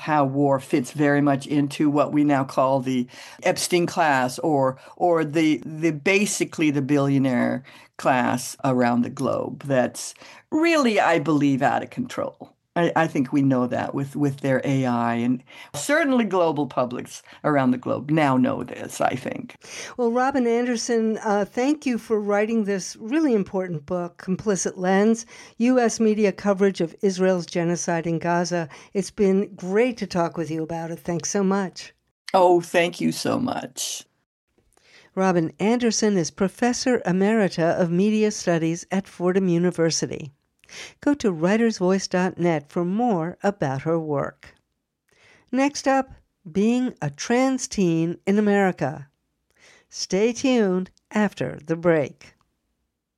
how war fits very much into what we now call the Epstein class or the basically the billionaire class around the globe that's really, I believe, out of control. I think we know that with their AI, and certainly global publics around the globe now know this, I think. Well, Robin Anderson, thank you for writing this really important book, Complicit Lens, U.S. Media Coverage of Israel's Genocide in Gaza. It's been great to talk with you about it. Thanks so much. Oh, thank you so much. Robin Anderson is Professor Emerita of Media Studies at Fordham University. Go to writersvoice.net for more about her work. Next up, being a trans teen in America. Stay tuned after the break.